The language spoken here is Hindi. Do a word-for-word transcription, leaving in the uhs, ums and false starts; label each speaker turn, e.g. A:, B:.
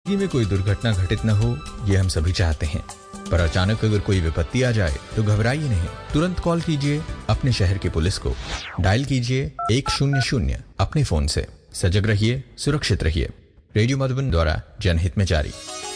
A: जिंदगी में कोई दुर्घटना घटित न हो, ये हम सभी चाहते हैं। पर अचानक अगर कोई विपत्ति आ जाए तो घबराइए नहीं, तुरंत कॉल कीजिए अपने शहर की पुलिस को। डायल कीजिए एक शून्य शून्य अपने फोन से। सजग रहिए, सुरक्षित रहिए। रेडियो मधुबन द्वारा जनहित में जारी।